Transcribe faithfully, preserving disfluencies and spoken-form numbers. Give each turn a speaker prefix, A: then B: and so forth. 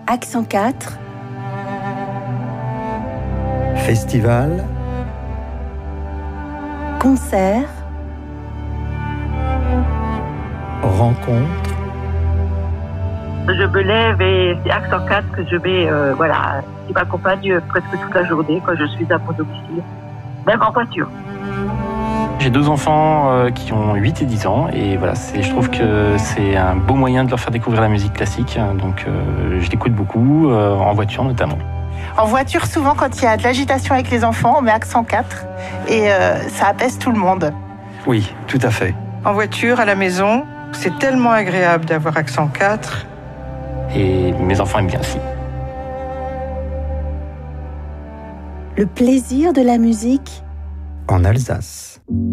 A: Accent quatre.
B: Festival.
A: Concert.
B: Rencontre.
C: Je me lève et c'est Accent quatre que je vais, euh, voilà, qui m'accompagne presque toute la journée quand je suis à mon domicile, même en voiture.
D: J'ai deux enfants euh, qui ont huit et dix ans et voilà, c'est, je trouve que c'est un beau moyen de leur faire découvrir la musique classique, donc euh, je l'écoute beaucoup, euh, en voiture notamment.
E: En voiture, souvent quand il y a de l'agitation avec les enfants, on met Accent quatre et euh, ça apaise tout le monde.
B: Oui, tout à fait.
F: En voiture, à la maison, c'est tellement agréable d'avoir Accent quatre.
D: Et mes enfants aiment bien aussi.
A: Le plaisir de la musique
B: En Alsace.